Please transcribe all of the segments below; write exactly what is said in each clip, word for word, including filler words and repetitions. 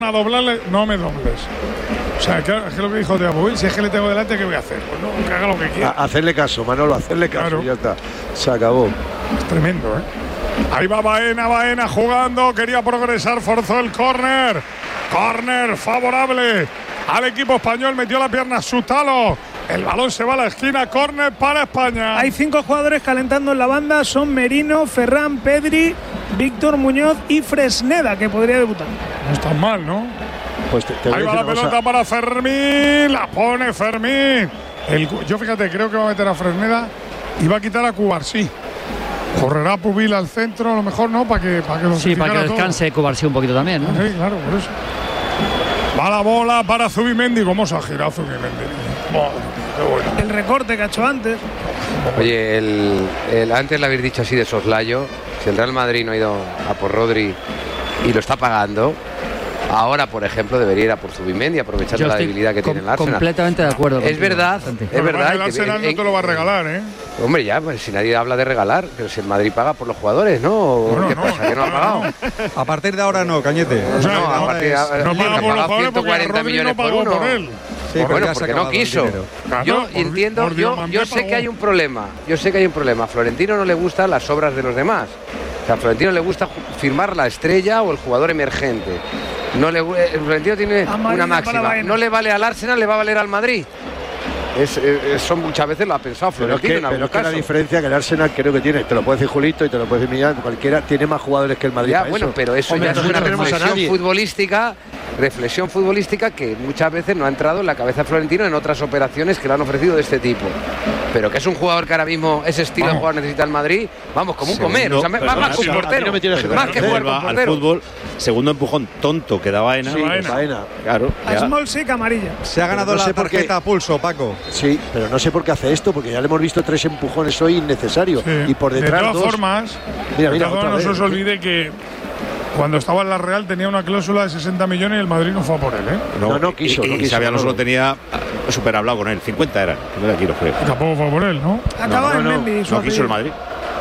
a doblarle, no me dobles. O sea, que, es que lo que dijo Teabuil, si es que le tengo delante, ¿qué voy a hacer? Pues no, que haga lo que quiera. A hacerle caso, Manolo, hacerle caso, claro. Ya está. Se acabó. Es tremendo, ¿eh? Ahí va Baena, Baena jugando, quería progresar, forzó el córner. Córner favorable al equipo español, metió la pierna Sutalo. El balón se va a la esquina, córner para España. Hay cinco jugadores calentando en la banda, son Merino, Ferran, Pedri, Víctor Muñoz y Fresneda, que podría debutar. No está mal, ¿no? Pues te, te Ahí va la pelota cosa. Para Fermín, la pone Fermín. El, yo fíjate, creo que va a meter a Fresneda y va a quitar a Cubarsí. Correrá Pubil al centro, a lo mejor no, para que, para que lo Sí, para que descanse Cubarsí un poquito también, ¿no? Sí, claro, por eso. Va la bola para Zubimendi. ¿Cómo se ha girado Zubimendi? Oh, qué bueno. El recorte que ha hecho antes. Oye, el, el, antes le habéis dicho así de soslayo, si el Real Madrid no ha ido a por Rodri y lo está pagando, ahora, por ejemplo, debería ir a por Zubimendi, aprovechando la debilidad que tiene el Arsenal. Completamente de acuerdo. Es verdad, es verdad. El Arsenal no te lo va a regalar, ¿eh? Hombre, ya, pues si nadie habla de regalar, pero si el Madrid paga por los jugadores, ¿no? Bueno, ¿Qué no, pasa? ¿Que no ha pagado? A partir de ahora no, Cañete. O sea, no, a partir de ahora no paga por los jugadores porque Rodri no pagó por él. Sí, bueno, porque no quiso. Claro, yo por, entiendo, por yo, yo sé que hay un problema. Yo sé que hay un problema. A Florentino no le gustan las obras de los demás. O sea, a Florentino le gusta firmar la estrella o el jugador emergente. No le, Florentino tiene una máxima. No le vale al Arsenal, le va a valer al Madrid. Es, es, son muchas veces lo ha pensado Florentino. Pero es que, pero es que la diferencia que el Arsenal creo que tiene, te lo puede decir Julito y te lo puede decir Millán, cualquiera tiene más jugadores que el Madrid. Ya, bueno, eso. pero eso Hombre, ya es una reflexión a futbolística, reflexión futbolística que muchas veces no ha entrado en la cabeza de Florentino en otras operaciones que le han ofrecido de este tipo. Pero que es un jugador que ahora mismo ese estilo vamos. de jugador necesita el Madrid, vamos, como un Segundo, comer, o sea, más, más que un portero, no más que jugar con portero. Al fútbol, segundo empujón tonto que da Baena. Sí, Baena. Baena. Claro. A Small Sick amarilla. Se ha ganado no la tarjeta a pulso, Paco. Sí, pero no sé por qué hace esto, porque ya le hemos visto tres empujones hoy innecesarios. Sí. Y por detrás de todas dos. formas, mira, mira, de todas formas no se os olvide que cuando estaba en la Real tenía una cláusula de sesenta millones y el Madrid no fue a por él, ¿eh? No, no, no quiso. Y, no y quiso, Xabi Alonso no. lo tenía súper hablado con él. cincuenta eran. cincuenta kilos, creo. Y tampoco fue a por él, ¿no? Acaba no, en no, Mendy. No quiso el Madrid.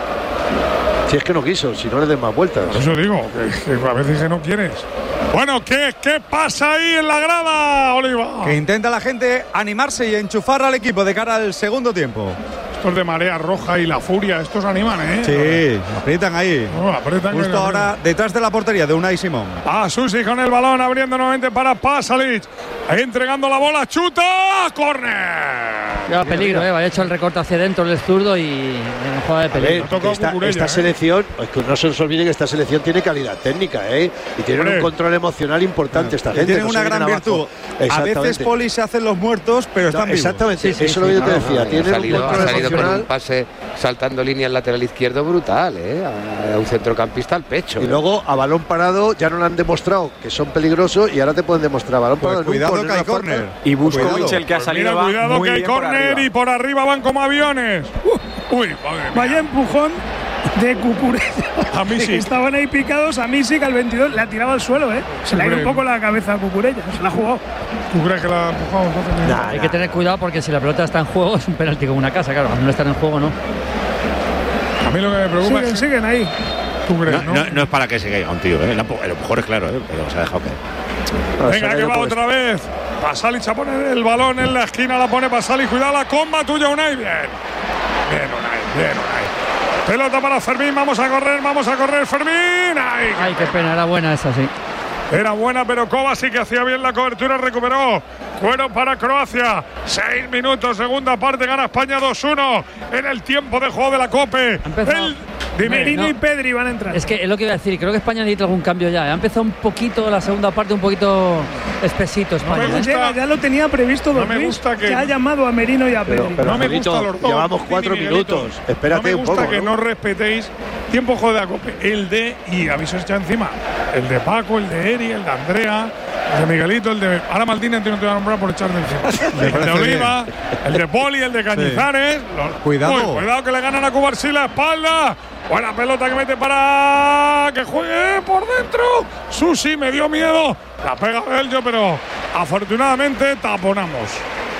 Si es que no quiso, si no le den más vueltas. Por eso digo, que, que a veces que no quieres. Bueno, ¿qué, ¿qué pasa ahí en la grada, Oliva? Que intenta la gente animarse y enchufar al equipo de cara al segundo tiempo. Estos de marea roja y la furia, estos animan, ¿eh? Sí, aprietan ahí. No, aprietan Justo ahora detrás de la portería de Unai Simón. Ah, Susi con el balón, abriendo nuevamente para Pasalic. Ahí entregando la bola, chuta, córner. Ya peligro, eh, vaya hecho el recorte hacia dentro el zurdo y en jugada de peligro. Ver, esta, esta selección, es que no se nos olvide que esta selección tiene calidad técnica, ¿eh? Y tiene un control emocional importante esta gente. Tiene una gran virtud. A veces, Poli, se hacen los muertos, pero están vivos. Exactamente, sí, sí, eso es sí, lo que yo te no, decía. no, Tiene ha salido, un ha salido con emocional. un pase saltando línea al lateral izquierdo brutal, ¿eh? A un centrocampista al pecho. Y ¿eh? luego a balón parado ya no le han demostrado que son peligrosos y ahora te pueden demostrar balón pues parado. Cuidado que hay córner. Y Buscovic, el que ha Pues salido, mira, cuidado muy que hay córner y por arriba van como aviones. Uh, uy, madre mía. Vaya empujón de Cucurella. A Misic. Estaban ahí picados a Misic al veintidós. Le ha tirado al suelo, ¿eh? Se le ha ido un poco la cabeza a Cucurella. Se la ha jugado. ¿Tú crees que la ha empujado? Nah, hay que tener cuidado porque si la pelota está en juego es un penalti como una casa, claro. Al no estar en juego, no. A mí lo que me preocupa Siguen, es. siguen ahí. ¿Tú crees, No, no? no, no es para que se caiga un tío, ¿eh? El empujón es claro, ¿eh? Pero se ha dejado caer. Venga, que va otra vez. Pasalic a poner el balón en la esquina, la pone Pasalic. Cuidado, la comba tuya, Unai. Bien. Bien, Unai, bien, Unai. Pelota para Fermín, vamos a correr, vamos a correr, Fermín. Ay, Ay, qué pena, era buena esa, sí. Era buena, pero Kovacic que hacía bien la cobertura, recuperó. Cuero para Croacia. Seis minutos, segunda parte, gana España dos uno en el tiempo de juego de la COPE. El, dime, Merino no. y Pedri van a entrar. Es que es lo que iba a decir, creo que España necesita algún cambio ya. ¿eh? Ha empezado un poquito la segunda parte, un poquito espesito España. No me ¿eh? gusta. Llega, ya lo tenía previsto No Don me Luis, gusta que- que ha llamado a Merino y a Pedri. Pero, pero no me Angelito, gustan los dos. llevamos cuatro Dime, Miguelito. minutos. Espérate no me un gusta poco, que ¿no? no respetéis tiempo juego de la COPE. El de, y aviso está encima, el de Paco, el de Eri, el de Andrea, el de Miguelito, el de… Ahora Martínez no te voy a nombrar por echarme encima. El de Oliva, el de Poli, el de Cañizares. Sí. Los, cuidado. Uy, cuidado que le ganan a Cubarsí la espalda. Buena pelota que mete para que juegue por dentro. Susi, me dio miedo. La pega Bello, pero afortunadamente taponamos.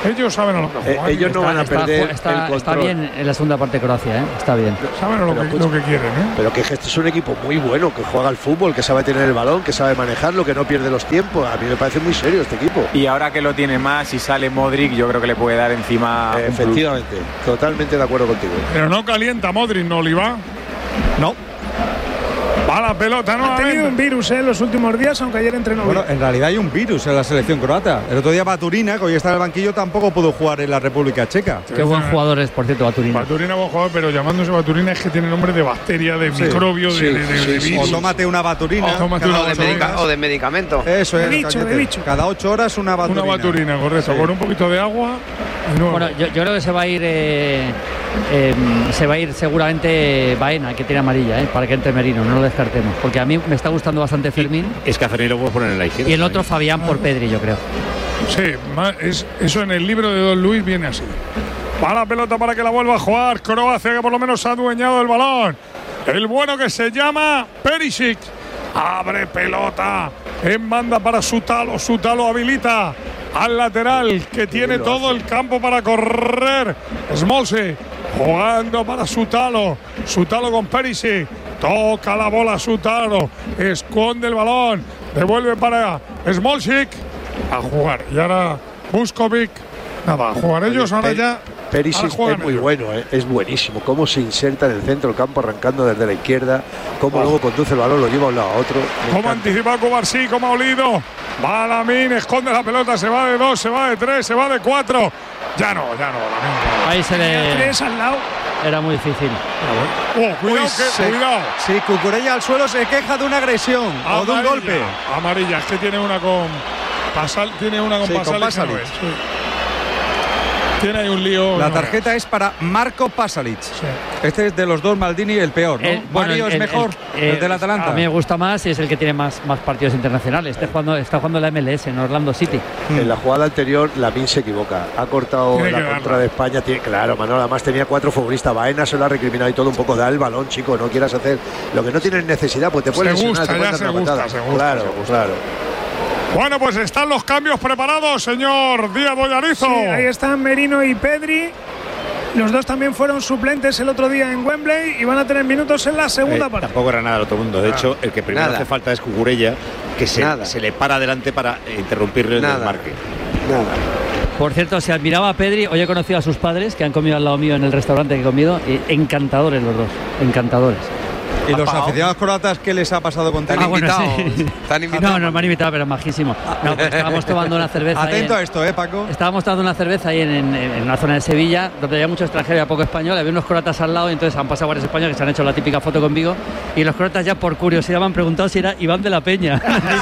Ellos saben a lo que juegan. Eh, ellos no van a Está, perder está, el está, control. está bien en la segunda parte Croacia, ¿eh? Está bien. Saben a lo, que, lo que quieren, ¿eh? Pero que este es un equipo muy bueno, que juega al fútbol, que sabe tener el balón, que sabe manejarlo, que no pierde los tiempos. A mí me parece muy serio este equipo. Y ahora que lo tiene más y sale Modric, yo creo que le puede dar encima. Eh, efectivamente, totalmente de acuerdo contigo. Pero no calienta Modric, ¿no, Oliva? No. Va la pelota, ¿no? Ha tenido un virus en los últimos días, aunque ayer entrenó Bueno, bien. en realidad hay un virus en la selección croata. El otro día Baturina, que hoy está en el banquillo, tampoco pudo jugar en la República Checa. Qué buen jugador es, por cierto, Baturina. Baturina, buen jugador, pero llamándose Baturina es que tiene nombre de bacteria, de Sí, microbio, de, sí, de, de, sí, de sí. virus. O tómate una Baturina. O tómate cada una O de, ocho Baturina. medica- horas. o de medicamento. Eso es, De bicho, Cañete. de bicho. Cada ocho horas una Baturina. Una Baturina, correcto, Sí. con un poquito de agua y nuevo. Bueno, yo, yo creo que se va a ir eh, eh, se va a ir seguramente Baena, que tiene amarilla, ¿eh? Para que entre Merino, no lo descartemos. Porque a mí me está gustando bastante Fermín. Es que a Fermín lo puedes poner en la izquierda. Y el otro Fabián por Pedri, yo creo. Sí, ma- es, eso en el libro de Don Luis viene así. Va la pelota para que la vuelva a jugar Croacia, que por lo menos ha adueñado el balón. El bueno que se llama Perisic. Abre pelota en banda para Sutalo. Sutalo habilita al lateral, que tiene todo el campo para correr. Smolse jugando para Sutalo. Sutalo con Perisic. Toca la bola Sutalo. Esconde el balón. Devuelve para Smolcic. A jugar. Y ahora Vuskovic. Nada, a jugar ellos. Ahora Per- ya. Perisic ahora juegan es muy ellos. bueno, ¿eh? Es buenísimo. Cómo se inserta en el centro del campo arrancando desde la izquierda, cómo luego conduce el balón, lo lleva de un lado a otro. Me Cómo encanta. anticipa Cubarsí, cómo ha olido. Va Lamin, esconde la pelota, se va de dos, se va de tres, se va de cuatro. Ya no, ya no, Lamin. Ahí se le. Tres al lado. Era muy difícil. Oh, cuidado, Uy, que, se- cuidado. Sí, Cucurella al suelo se queja de una agresión o de un Amarilla, golpe. Amarilla, es que tiene una con. Pasal, tiene una con Sí, con Pasalic. que no Pasalic. es, sí. Tiene ahí un lío. La no tarjeta veas. es para Marco Pasalic. Sí. Este es de los dos Maldini el peor, ¿no? Eh, bueno, Mario el- es el- mejor, el- el, del eh, Atalanta. A mí me gusta más y es el que tiene más, más partidos internacionales. Está jugando, está jugando la M L S en Orlando City. En la jugada anterior, Lamin se equivoca. Ha cortado Tiene la que contra darla. de España. Tiene, claro, Manolo, además tenía cuatro futbolistas. Baena se lo ha recriminado y todo un poco. Da el balón, chico, no quieras hacer lo que no tienes necesidad, pues te puedes Se lesionar, gusta, te pueden ya dar se una gusta, patada. se gusta, Claro, se gusta. claro. Bueno, pues están los cambios preparados, señor Díaz Boyarizo. Sí, ahí están Merino y Pedri. Los dos también fueron suplentes el otro día en Wembley y van a tener minutos en la segunda Eh, parte. tampoco era nada el otro mundo. De hecho, el que primero Nada. hace falta es Cucurella, que se, Nada. se le para adelante para eh, interrumpirle el Nada. desmarque. Nada. Por cierto, si admiraba a Pedri, hoy he conocido a sus padres que han comido al lado mío en el restaurante que he comido. Y encantadores los dos, encantadores. ¿Y los Papao. aficionados croatas qué les ha pasado Te contigo? han Ah, bueno, invitado. sí. Te han invitado. No, no me han invitado, pero majísimo. No, pues estábamos tomando una cerveza. ahí Atento en- a esto, ¿eh, Paco? Estábamos tomando una cerveza ahí en, en- en una zona de Sevilla, donde había mucho extranjero y había poco español. Había unos croatas al lado, y entonces han pasado varios españoles que se han hecho la típica foto conmigo. Y los croatas, ya por curiosidad, me han preguntado si era Iván de la Peña.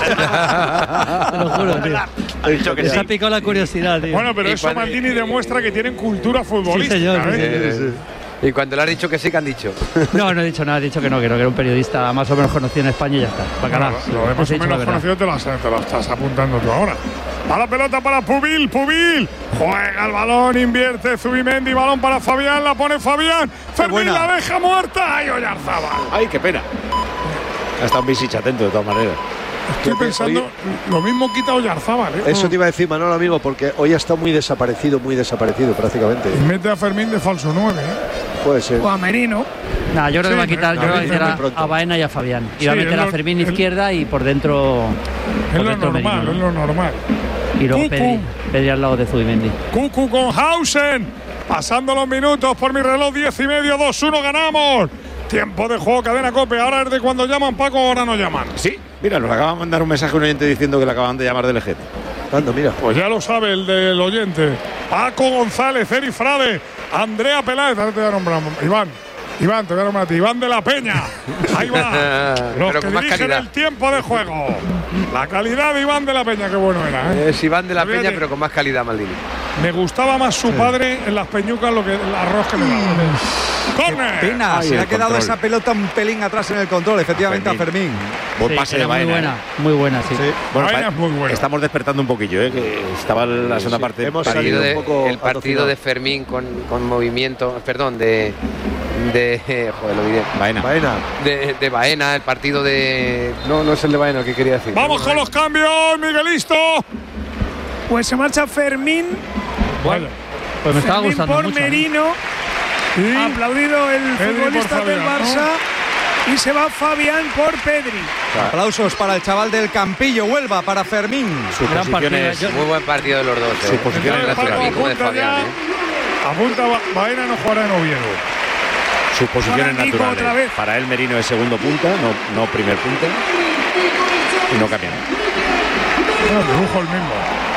Te lo juro, tío. Ha dicho que Les sí. ha picado la curiosidad, tío. Bueno, pero Y eso cuando- Maldini demuestra que tienen cultura futbolística. Sí, señor, sí, ¿eh? Eh, Y cuando le has dicho que sí, que han dicho. No, no he dicho nada, he dicho que no, que no, que era un periodista más o menos conocido en España y ya está. Bacalá. Bueno, lo de más Os he o dicho la menos verdad. conocido te lo, te lo estás apuntando tú ahora. A la pelota para Pubil, Pubil. Juega el balón, invierte Zubimendi, balón para Fabián, la pone Fabián. Fermín buena. la deja muerta. ¡Ay, Oyarzábal! ¡Ay, qué pena! Ha estado un Visic atento de todas maneras. Estoy pensando, lo mismo quita Oyarzábal, ¿eh? Eso te iba a decir, Manolo, amigo, porque hoy ha estado muy desaparecido, muy desaparecido prácticamente. Y mete a Fermín de falso nueve, ¿eh? Puede ser. O a Merino. Nah, yo creo Sí, que va a quitar, yo no, creo que va a no, quitar muy a- pronto. a Baena y a Fabián. Y Sí, va a meter es a lo- Fermín es- izquierda y por dentro. Es por lo dentro normal, Merino, es ¿no? lo normal. Y luego Cucu. Pedri, Pedri al lado de Zubimendi. Cucu con Hausen. Pasando los minutos por mi reloj, diez y medio, dos uno, ganamos. Tiempo de juego, cadena Cope. Ahora es de cuando llaman, Paco, ahora no llaman. Sí, mira, nos acaba de mandar un mensaje un oyente diciendo que le acaban de llamar del Ejete. Ando, mira. Pues ya lo sabe el del oyente. Paco González, Eri Frade, Andrea Peláez. Ahora te voy a nombrar, Iván. Iván, te voy a nombrar a ti. Iván de la Peña. Ahí va. Los Pero que con más dirigen calidad. el tiempo de juego. La calidad de Iván de la Peña, qué bueno era, ¿eh? Es Iván de la Fíjate, Peña, pero con más calidad, Maldini. Me gustaba más su padre en las peñucas lo que el arroz que le daba. ¡Corner! Pena, Ay, se le el ha quedado control. esa pelota un pelín atrás en el control, efectivamente a Fermín. Buen Sí, pase era de Baena. Muy buena, ¿eh? muy buena, sí. Sí. Bueno, Baena pa- es muy bueno. Estamos despertando un poquillo, ¿eh? Que estaba la segunda sí, parte. hemos parecida. salido Partido de- un poco el partido atocinado. de Fermín con, con movimiento, perdón, de. de joder, lo diré. Baena. Baena. De, de Baena, el partido de. No, no es el de Baena el que quería decir. Vamos con los cambios, Miguelisto. Pues se marcha Fermín Bueno, pues me estaba Fermín gustando por mucho. ¿eh? Merino. Y Aplaudido el Pedri futbolista por del Fabián, Barça. Y se va Fabián por Pedri. Aplausos para el chaval del Campillo, Huelva, para Fermín. Su Gran posición partido. es, Yo- Muy buen partido de los dos. su eh. posición es Entonces, Paco natural. como de apunta Fabián, ya. ¿eh? Apunta, Ba- Baena no jugará en Oviedo. Su posición Ahora es Nico natural. otra eh. vez. Para él Merino es segundo punta, no, no primer punta. Y no cambia. Bueno, dibujo el mismo.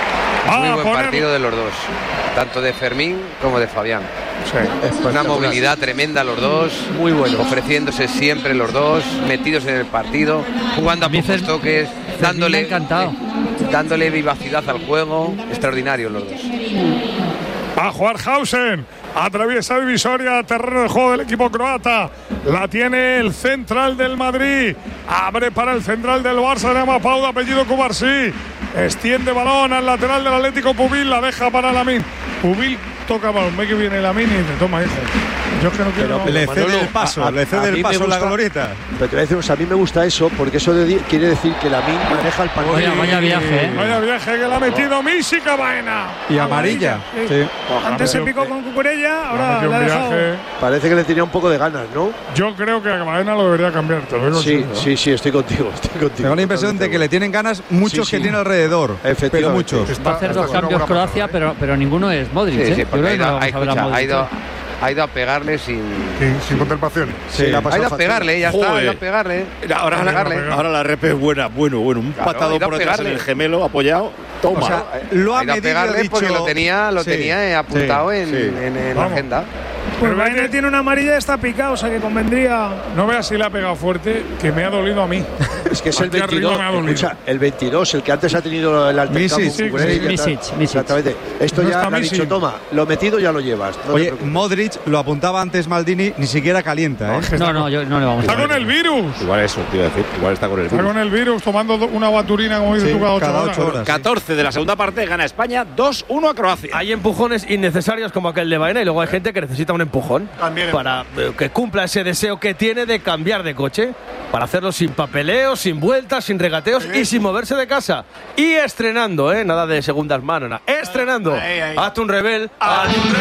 Va Muy a buen poner- partido de los dos. Tanto de Fermín como de Fabián. Sí. Una movilidad tremenda los dos. Muy bueno. Ofreciéndose siempre los dos. Metidos en el partido. Jugando a A mí pocos Fer- toques. Fermín Dándole, me ha encantado. dándole vivacidad al juego. Extraordinarios los dos. Va a jugar Hausen. Atraviesa divisoria, terreno de juego del equipo croata. La tiene el central del Madrid. Abre para el central del Barça. Se llama Pau, de apellido Cubarsí. Extiende balón al lateral del Atlético Pubil. La deja para Lamín. Pubil toca balón. Ve que viene Lamín y dice: toma, hijo. Yo es que no quiero. Le cede Manolo, el paso, a- a- le a cede mí el me paso en la gusta- glorieta. Pero te voy a decir, o sea, a mí me gusta eso porque eso de- quiere decir que Lamín maneja el partido. Vaya, vaya viaje, ¿eh? Vaya viaje que le ha metido Mísica Baena. Y amarilla. Sí. Sí. Antes se picó con Cucurella, ahora Le ha metido le ha un dejado. viaje. Parece que le tenía un poco de ganas, ¿no? Yo creo que a Baena lo debería cambiar. Te lo digo Sí, en serio. sí, sí, estoy contigo, estoy contigo. Tengo la impresión de que le tienen ganas muchos Sí, sí. que tiene alrededor. Pero Efectivamente. muchos. Está- Va a hacer está dos haciendo cambios buena Croacia, pasada, ¿eh? pero, pero ninguno es Modric. Sí, ¿eh? sí, Yo porque creo ha que no ido, vamos ha, a ver a escucha, ha Modric. ido, ha ido a pegarle sin. Sin, sin contemplaciones. Sí, la Ha pasó ido a factura. pegarle, ya está, ha ido a pegarle. Ahora, A pegarle. ahora, ahora la rep es buena, bueno, bueno. Un Claro, patado ha ido a por detrás en pegarle. el gemelo, apoyado. Toma. O sea, lo Ha ha ido a medido y ha pegarle dicho. porque lo tenía, lo Sí, tenía eh, apuntado sí, en, sí. en- en la Vamos. agenda. Pues Pero Baena vete- tiene una amarilla, está picado, o sea que convendría. No veas si le ha pegado fuerte, que me ha dolido a mí. Es que es el Aquí arriba veintidós. me ha dolido. Escucha, el veintidós, el que antes ha tenido el altercado Misic, con Cucurella y ya Misic, está. Misic. Exactamente. Esto No ya está le ha Misic. dicho, toma, lo metido ya lo llevas. No te Oye, preocupes. Modric, lo apuntaba antes Maldini, ni siquiera calienta, ¿eh? No, no, yo, no le vamos a Está con el virus. Igual eso, te iba a decir. Igual está con el Está virus. con el virus tomando do- una baturina, como dices Sí, tú, cada ocho cada horas. ocho horas. catorce de la segunda parte, gana España dos uno a Croacia. Hay empujones innecesarios como aquel de Baena y luego hay gente que necesita un empujón para eh, que cumpla ese deseo que tiene de cambiar de coche, para hacerlo sin papeleo, sin vueltas, sin regateos y sin moverse de casa. Y estrenando, ¿eh? Nada de segundas manos, nada. Estrenando. Hazte un rebel. Hazte un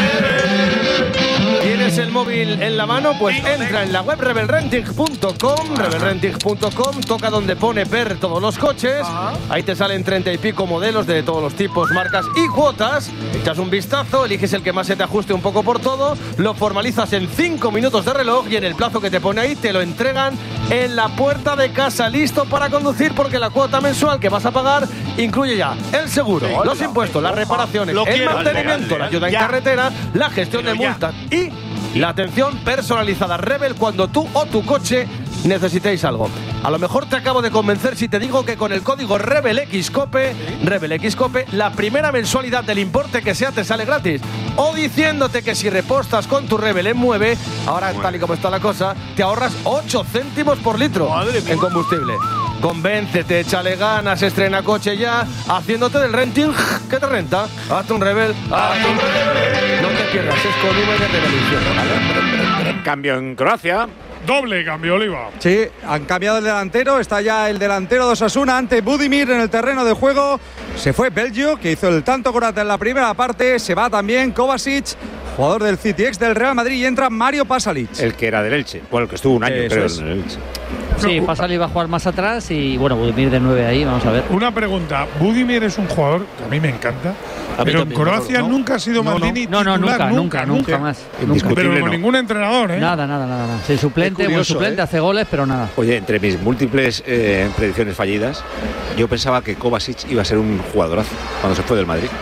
rebel. ¿Tienes el móvil en la mano? Pues entra en la web rebel renting punto com, rebel renting punto com, toca donde pone ver todos los coches. Ahí te salen treinta y pico modelos de todos los tipos, marcas y cuotas. Echas un vistazo, eliges el que más se te ajuste un poco por todo, lo formalizas en cinco minutos de reloj y en el plazo que te pone ahí te lo entregan en la puerta de casa, listo para conducir, porque la cuota mensual que vas a pagar incluye ya el seguro, los impuestos, las reparaciones, el mantenimiento, la ayuda en carretera, la gestión de multas y la atención personalizada. Rebel, cuando tú o tu coche necesitéis algo. A lo mejor te acabo de convencer si te digo que con el código RebelXCope, RebelXCope, la primera mensualidad del importe que sea te sale gratis. O diciéndote que si repostas con tu Rebel en Mueve, ahora tal y como está la cosa, te ahorras ocho céntimos por litro en combustible. Convéncete, échale ganas, estrena coche ya, haciéndote del renting que te renta. Hazte un Rebel, hazte un Rebel. No te pierdas, es con V de Rebelición, ¿vale? Cambio en Croacia. Doble cambio, Oliva. Sí, han cambiado el delantero, está ya el delantero de Osasuna ante Budimir en el terreno de juego. Se fue Belgio, que hizo el tanto croata en la primera parte, se va también Kovacic, jugador del City, ex del Real Madrid, y entra Mario Pasalic. El que era del Elche. Bueno, el que estuvo un año, Eso creo, es. en el Elche. Sí, Pasali va a jugar más atrás y bueno, Budimir de nueve ahí, vamos a ver. Una pregunta. Budimir es un jugador que a mí me encanta, A mí pero en también, Croacia ¿no? nunca ha sido No, no. Maldini No, no, titular, nunca, nunca, nunca más. Nunca. Indiscutible. Pero con no. ningún entrenador, ¿eh? Nada, nada, nada, nada. Sí, suplente, Qué buen curioso, suplente, ¿eh? hace goles, pero nada. Oye, entre mis múltiples eh, predicciones fallidas, yo pensaba que Kovacic iba a ser un jugadorazo cuando se fue del Madrid.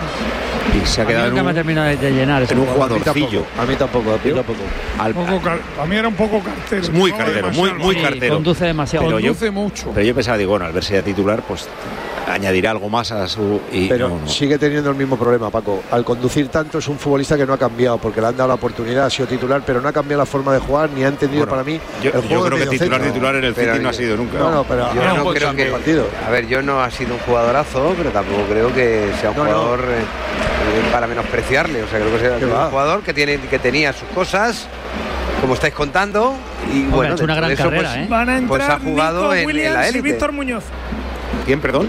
Y se ha A mí quedado en nunca me ha un, terminado de, de llenar ese en un jugador. A mí tampoco, jugadorcillo. a mí tampoco, a mí tampoco. Al- Un poco car- a mí era un poco cartero. Es muy no cartero, muy, demasiado. muy Sí, cartero. conduce demasiado. Pero yo- Conduce mucho. Pero yo pensaba, digo, bueno, al verse ya titular, pues añadirá algo más a su. Y Pero no, no. sigue teniendo el mismo problema, Paco. Al conducir tanto es un futbolista que no ha cambiado, porque le han dado la oportunidad, ha sido titular, pero no ha cambiado la forma de jugar, ni ha entendido Bueno, para mí yo, el yo juego creo de que titular, mediocentro. titular en el Pero City no ha yo- sido nunca. No, no, pero Yo ahora no un creo que. partido. A ver, yo no ha sido un jugadorazo, pero tampoco creo que sea un No, no. jugador eh, eh, para menospreciarle. O sea, creo que sea ¿Qué un va? jugador que, tiene, que tenía sus cosas, como estáis contando. Y Hombre, bueno, ha hecho una dentro de gran eso, carrera, pues, ¿eh? Van a Pues entrar ha jugado Nico en- en la Williams y élite. Víctor Muñoz. ¿Quién, perdón?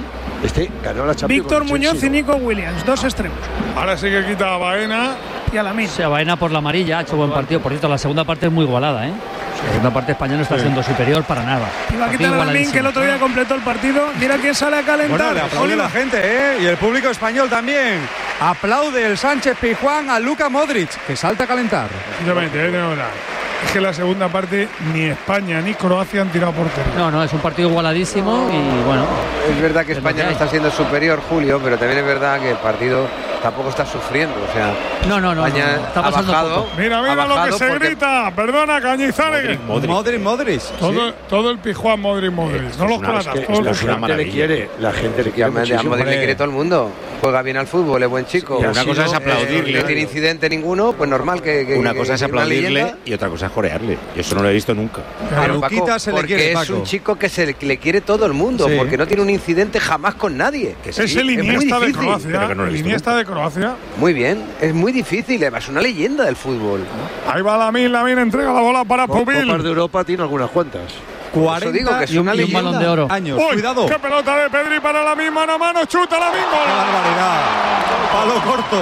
Este ganó la Champions. Víctor Muñoz y Nico Williams, dos extremos. Ahora sí que quita a Baena. Y a Lamine. O sea, Baena por la amarilla, ha hecho buen partido. Por cierto, la segunda parte es muy igualada, ¿eh? La segunda parte española no está siendo superior para nada. Y va a quitar a Lamine, que el otro día completó el partido. Mira quién sale a calentar. Bueno, le aplaude la gente, ¿eh? Y el público español también. Aplaude el Sánchez Pizjuán a Luka Modric, que salta a calentar. Simplemente, eh, no, no. Es que la segunda parte ni España ni Croacia han tirado portería. No, no, es un partido igualadísimo y bueno. Es verdad que España no está siendo superior, Julio, pero también es verdad que el partido tampoco está sufriendo. O sea, no, no, no, España no, no. Está pasando ha bajado. poco. Mira, mira lo que se porque... grita. Perdona, Cañizares. Modric, Modric. Modric. Todo, ¿Sí? todo el Pizjuán, Modric, Modric. No los platas, es que, todo el la gente le quiere. La gente le quiere muchísimo. A Modric le quiere todo el mundo. Juega bien al fútbol, es buen chico. Sí, una cosa es aplaudirle. Eh, no tiene incidente ninguno, pues normal que. que una cosa que, es aplaudirle y otra cosa es jorearle. Yo eso no lo he visto nunca. Pero, Paco, Paco, se le porque quiere, es Paco. un chico que se le, le quiere todo el mundo, Sí. porque no tiene un incidente jamás con nadie. Es el Iniesta de Croacia. Pero que no lo he el visto Iniesta nunca. de Croacia. Muy bien, es muy difícil, es una leyenda del fútbol. Ahí va Lamine, Lamine entrega la bola para Pubil. Copas de Europa tiene algunas cuantas. Eso digo que es y un, una y un balón de oro. Años. Uy, Cuidado. qué pelota de Pedri para Lamine, mano a mano, chuta Lamine, ¡Qué gol. barbaridad! Palo corto.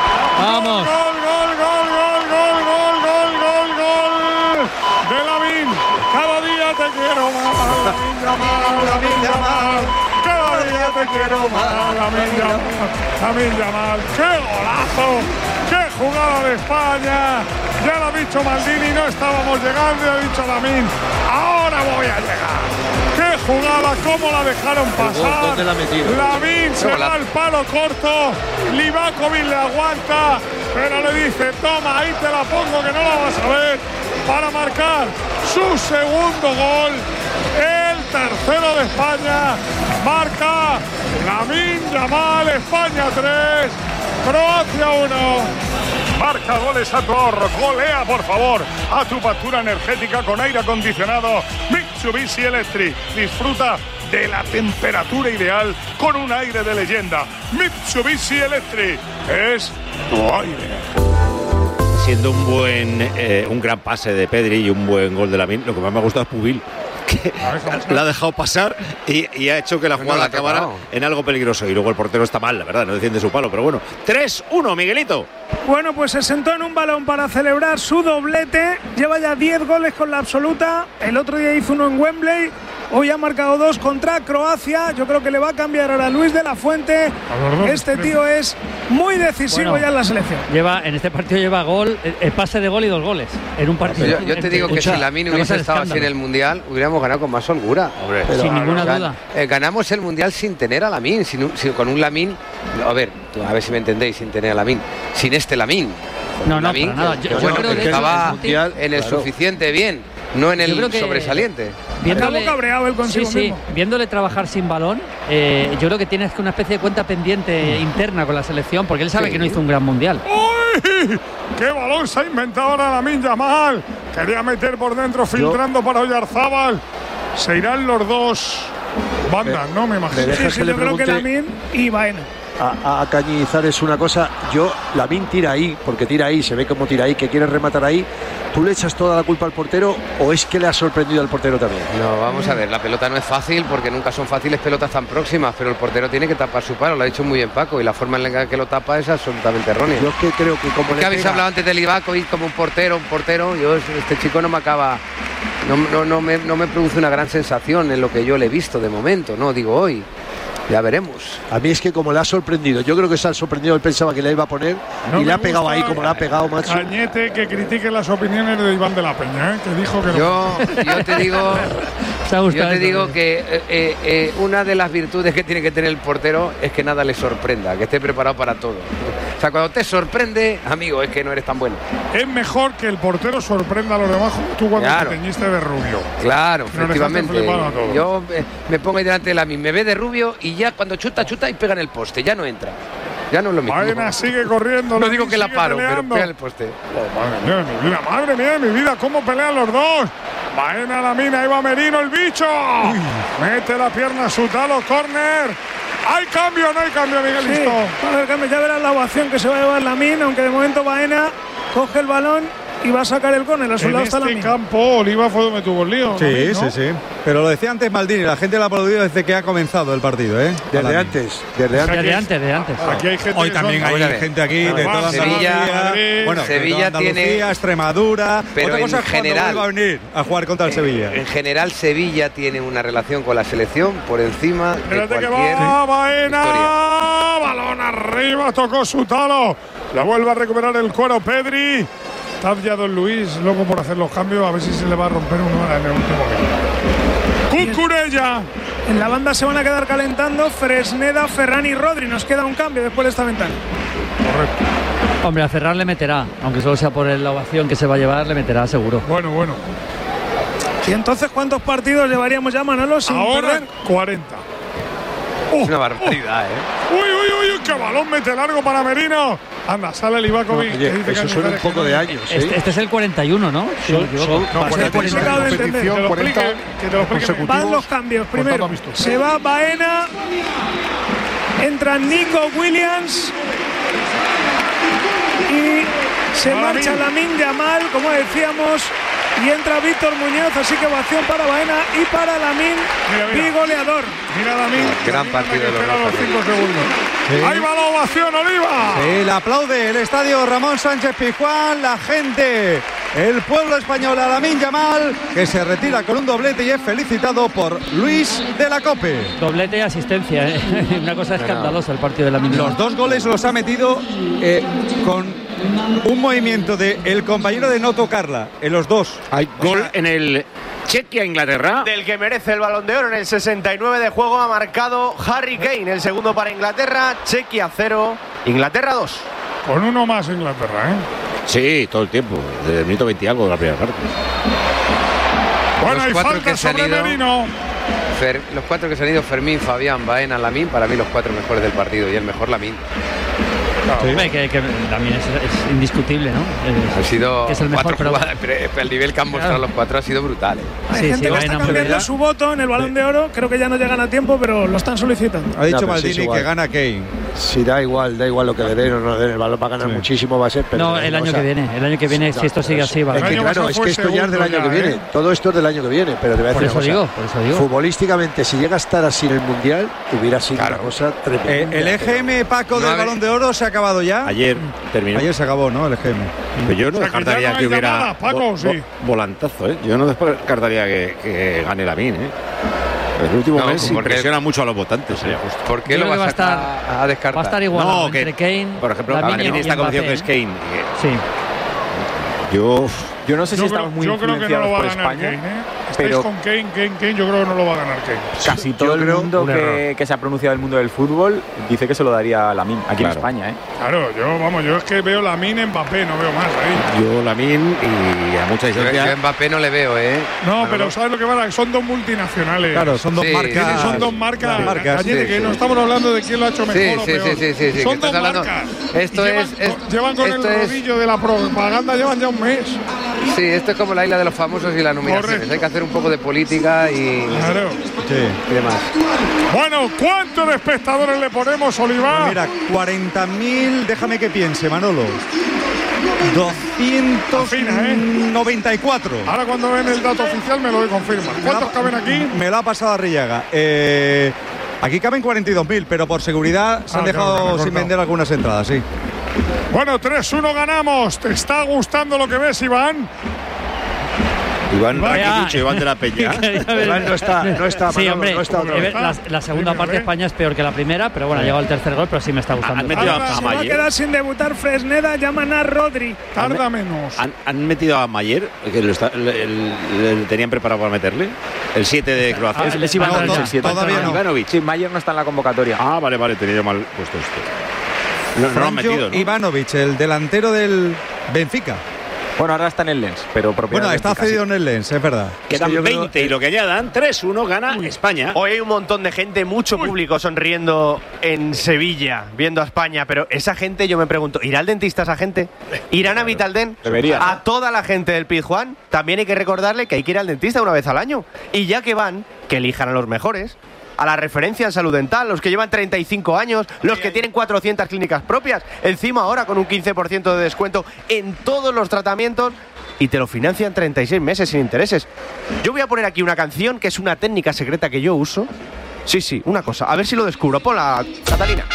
Vamos. Gol, gol, gol, gol, gol, gol, gol, gol, gol de Lamine. Cada día te quiero más, Lamine Yamal, Lamine Yamal. Cada día te quiero más, Lamine Yamal, Lamine Yamal. ¡Qué golazo! ¡Qué jugada de España! Ya lo ha dicho Maldini, no estábamos llegando, y ha dicho Lamine, ahora voy a llegar. ¡Qué jugada! ¿Cómo la dejaron pasar? ¿Dónde la metieron? Lamine se va al palo corto, Livakovic le aguanta, pero le dice, toma, ahí te la pongo que no la vas a ver, para marcar su segundo gol, el tercero de España, marca Lamine Yamal, España tres, Croacia uno. Marca goles a tu ahorro, golea por favor a tu factura energética con aire acondicionado Mitsubishi Electric. Disfruta de la temperatura ideal con un aire de leyenda. Mitsubishi Electric es tu aire. Siendo un buen, eh, un gran pase de Pedri y un buen gol de Lamine, lo que más me ha gustado es Pubil, que la ha dejado pasar y, y ha hecho que la jugada no, acabara en algo peligroso. Y luego el portero está mal, la verdad, no defiende su palo, pero bueno. tres uno, Miguelito. Bueno, pues se sentó en un balón para celebrar su doblete. Lleva ya diez goles con la absoluta. El otro día hizo uno en Wembley. Hoy ha marcado dos contra Croacia. Yo creo que le va a cambiar ahora a Luis de la Fuente. Este tío es muy decisivo Bueno, ya en la selección. Lleva, en este partido lleva gol, el pase de gol y dos goles en un partido. Yo, yo te digo que Escucha, si Lamine una hubiese cosa de estado así en escándalo. el Mundial, hubiéramos ganado con más holgura. Hombre, Pero, sin ninguna gan- duda. eh, ganamos el Mundial sin tener a Lamine, sin, un- sin- con un Lamine, a ver, a ver si me entendéis, sin tener a Lamine, sin este Lamine. No, no, Lamine, para nada. que- Yo- que yo bueno, creo que que estaba el Mundial, en el claro. suficiente bien, no en Yo el creo que- sobresaliente. Viéndole, Acabó cabreado él consigo sí, sí, mismo. viéndole trabajar sin balón, eh, yo creo que tienes que una especie de cuenta pendiente interna con la selección, porque él sabe Sí. que no hizo un gran mundial. ¡Uy! ¡Qué balón se ha inventado ahora Lamine Yamal! Quería meter por dentro, filtrando para Oyarzábal. Se irán los dos bandas, ¿no? Me imagino. me deja- Sí, Dejas sí, que le yo creo que pregunte- Lamine y Baena. A, a Cañizar es una cosa, yo, Lamine tira ahí, porque tira ahí, se ve como tira ahí, que quiere rematar ahí. ¿Tú le echas toda la culpa al portero o es que le ha sorprendido al portero también? No, vamos a ver, la pelota no es fácil porque nunca son fáciles pelotas tan próximas, pero el portero tiene que tapar su palo, lo ha dicho muy bien Paco, y la forma en la que lo tapa es absolutamente errónea. Yo es que creo que como Es le que habéis pega- hablado antes del Livakovic como un portero, un portero, yo este chico no me acaba, no, no, no, me, no me produce una gran sensación en lo que yo le he visto de momento, no digo hoy. Ya veremos. A mí es que como le ha sorprendido, yo creo que se ha sorprendido, él pensaba que le iba a poner No y me le ha pegado gusta, ahí como le ha pegado, macho. Cañete, que critique las opiniones de Iván de la Peña, ¿eh? Que dijo que no. Yo, yo te digo, ¿Te ha yo gustado te eso? digo que eh, eh, eh, una de las virtudes que tiene que tener el portero es que nada le sorprenda, que esté preparado para todo. O sea, cuando te sorprende, amigo, es que no eres tan bueno. Es mejor que el portero sorprenda a los demás, tú cuando Claro. te teñiste de rubio. Claro, No efectivamente. dejaste flipar a todos. Yo eh, me pongo ahí delante de la misma, me ve de rubio y ya cuando chuta, chuta y pega en el poste, ya no entra. Ya no es lo mismo. Baena sigue corriendo. No digo Lamine que la sigue paro, pero peleando. pega en el poste. Oh, madre mía de mi vida, madre mía de mi vida, cómo pelean los dos. Baena, Lamine, ahí va Merino, el bicho. Mete la pierna a su talo, córner. ¿Hay cambio o no hay cambio, Sí, Miguelito? va a haber cambio. Ya verás la ovación que se va a llevar Lamine, aunque de momento Baena coge el balón y va a sacar el córner. A su En lado está este Lamine. campo, Oliva fue donde tuvo el lío. Sí, Lamine, ¿no? sí, sí. Pero lo decía antes Maldini, la gente lo ha aplaudido desde que ha comenzado el partido, ¿eh? Desde antes, desde antes. Desde antes, desde antes. Aquí hay gente Hoy que también son- hay gente aquí de toda Sevilla, Andalucía. Madrid, Bueno, Sevilla de toda Andalucía, tiene- Extremadura. Pero Otra en cosa es cuando general- vuelva a venir a jugar contra el Sevilla. En general, Sevilla tiene una relación con la selección por encima de Espérate que cualquier va Baena. historia. Balón arriba, tocó su talo. La vuelve a recuperar el cuero Pedri. Está ya Don Luis, loco por hacer los cambios. A ver si se le va a romper uno en el último minuto. Cucurella. En la banda se van a quedar calentando Fresneda, Ferran y Rodri. Nos queda un cambio después de esta ventana. Correcto. Hombre, a Ferran le meterá, aunque solo sea por la ovación que se va a llevar, le meterá seguro. Bueno, bueno. ¿Y entonces cuántos partidos llevaríamos ya, Manolo, sin Ahora perder? cuarenta. Es una barbaridad, ¿eh? Uy, uy, uy, qué balón mete largo para Merino. Anda, sale el Ivakovic. Oye, que dice que eso hay suena un que poco de años, ¿eh? Este, este es el cuarenta y uno, ¿no? Si no me equivoco. No, cuarenta y uno acabo de de entender. competición, Que lo cuarenta explique. que te lo explique. Van los cambios. Primero, Contando amistosos. se va Baena. Entra Nico Williams. Y se Lamin. marcha Lamine Yamal, como decíamos. Y entra Víctor Muñoz, así que ovación para Baena y para Lamine, Mira, mira. bigoleador. Mira Lamine. Gran Lamine partido que de los espera dos los cinco también. segundos. Sí. Ahí va la ovación, Oliva. El aplaude el estadio Ramón Sánchez Pizjuán, la gente, el pueblo español a Lamine Yamal, que se retira con un doblete y es felicitado por Luis de la Cope. Doblete y asistencia, ¿eh? Una cosa escandalosa el partido de la Mina. Los dos goles los ha metido eh, con un movimiento de el compañero de no tocarla, en los dos. Hay gol en el Chequia-Inglaterra. Del que merece el Balón de Oro en el sesenta y nueve de juego ha marcado Harry Kane, el segundo para Inglaterra, Chequia cero, Inglaterra dos. Con uno más Inglaterra, ¿eh? Sí, todo el tiempo, desde el minuto veinte y algo de la primera parte. Bueno, Los hay cuatro falta que se han sobre ido. Merino. Fer- los cuatro que se han ido, Fermín, Fabián, Baena, Lamine, para mí los cuatro mejores del partido y el mejor Lamine. Hombre, que, que también es, es indiscutible, ¿no? Es, Han sido que es el mejor, cuatro pero- jugadas, pero el nivel que han mostrado Claro. los cuatro ha sido brutal. ¿eh? Hay Sí, gente sí, que Baena está muy cambiando bien. su voto en el Balón de Oro. Creo que ya no llegan a tiempo, pero lo están solicitando. Ha dicho No, pero sí es Maldini igual. que gana Kane. Si da igual, da igual lo que le den o no le den, el balón va a ganar Sí. muchísimo, va a ser. Pero No, el año que viene. El año que viene, si esto sigue así, va a Es que año claro, pasado es fue que esto ya es del segundo año que ya, viene. ¿eh? Todo esto es del año que viene, pero te voy a Por decir eso una digo, cosa. por eso digo. Futbolísticamente, si llega a estar así en el Mundial, hubiera sido Claro. una cosa tremenda. Eh, el E G M Paco del No, Balón de Oro se ha acabado ya. Ayer terminó. Ayer se acabó, ¿no? El E G M. Pero yo no O sea, que ya descartaría no que hay hubiera llamadas, Paco, vo- sí. vo- volantazo, ¿eh? Yo no descartaría que, que gane Lamine, ¿eh? El último No, mes porque- impresiona mucho a los votantes, ¿eh? ¿Por qué Yo lo creo que vas va a a, estar- a, a descartar? Va a estar igual No, entre que, Kane, por ejemplo, Lamine Lamine y está conocido Mbappé. que es Kane. Sí. que Yo, Yo no sé si Yo estamos creo, muy yo creo que no influenciados lo va a por ganar España. Kane, ¿eh? Estáis pero- con Kane, Kane, Kane. Yo creo que no lo va a ganar Kane. Casi todo el creo mundo un que, error. que se ha pronunciado del mundo del fútbol dice que se lo daría a Lamine aquí Claro. en España, ¿eh? Claro, yo, vamos, yo es que veo Lamine, Mbappé, no veo más ahí. yo Lamine y a mucha Yo, yo distancia. a Mbappé no le veo, ¿eh? No, Manolo. pero ¿sabes lo que pasa? Son dos multinacionales. Claro, son dos Sí, marcas. Tienen- son dos marcas. Sí, marcas, Añade sí, que sí. no estamos hablando de quién lo ha hecho mejor Sí, o sí, peor. sí, sí, sí, sí, que Son estás dos hablando- marcas. esto Y es- llevan, es- llevan con esto el es- rodillo de la propaganda, llevan ya un mes. Sí, esto es como la isla de los famosos y las nominaciones. Correcto. Hay que hacer un poco de política y, Claro. Sí. y demás. Bueno, ¿cuántos de espectadores le ponemos, Oliva? Mira, cuarenta mil, déjame que piense, Manolo. doscientos noventa y cuatro. Ahora cuando ven el dato oficial me lo confirman. ¿Cuántos caben aquí? Me lo ha pasado a Rillaga. Eh, aquí caben cuarenta y dos mil, pero por seguridad se han Ah, claro, dejado que me he sin cortado. vender algunas entradas, sí. Bueno, tres uno ganamos. ¿Te está gustando lo que ves, Iván? Iván Iván, Rakitic, Iván de la Peña. Iván no está, no está, Sí, Manolo, hombre, no está otra eh, vez. la, la segunda Dime, parte de ¿eh? España es peor que la primera, pero bueno, ha llegado el tercer gol, pero sí me está gustando. Han metido Ahora a, a Se va a Mayer. quedar sin debutar Fresneda. Llaman a Rodri. Tarda menos. Han, han metido a Mayer, que lo está- le, le- le tenían preparado para meterle. El siete de Croacia. Es, es Ivanovic no, el siete. todavía no. Ivanovic. Sí, Mayer no está en la convocatoria. Ah, vale, vale, tenía yo mal puesto esto. No, no lo han Franjo metido, ¿no? Ivanovic, el delantero del Benfica. Bueno, ahora está en el Lens, pero propiedad Bueno, del está Benfica, sí. cedido en el Lens, es verdad. Quedan yo creo- veinte y lo que añadan, tres uno gana España. Hoy hay un montón de gente, mucho público sonriendo en Sevilla, viendo a España, pero esa gente, yo me pregunto, ¿irá al dentista esa gente? ¿Irán a Vitaldent? Debería. A toda la gente del Pizjuán también hay que recordarle que hay que ir al dentista una vez al año. Y ya que van, que elijan a los mejores. A la referencia en salud dental, los que llevan treinta y cinco años, los que tienen cuatrocientas clínicas propias, encima ahora con un quince por ciento de descuento en todos los tratamientos. y te lo financian treinta y seis meses sin intereses. Yo voy a poner aquí una canción que es una técnica secreta que yo uso. Sí, sí, una cosa. A ver si lo descubro. Ponla, Catalina.